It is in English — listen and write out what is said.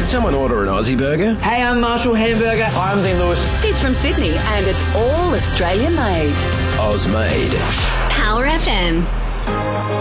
someone order an Aussie burger? Hey, I'm Marshall Hamburger. Hi, I'm Dean Lewis. He's from Sydney and it's all Australian made. Oz made. Power FM.